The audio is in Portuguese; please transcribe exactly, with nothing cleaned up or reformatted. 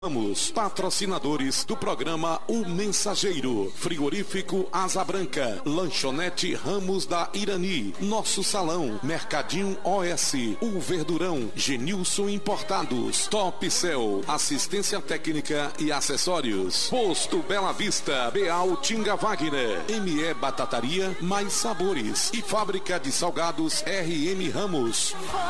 Vamos, patrocinadores do programa O Mensageiro, Frigorífico Asa Branca, Lanchonete Ramos da Irani, Nosso Salão, Mercadinho O S, O Verdurão, Genilson Importados, Top Cell, Assistência Técnica e Acessórios, Posto Bela Vista, Beal Tinga Wagner, M E Batataria, Mais Sabores e Fábrica de Salgados R M Ramos.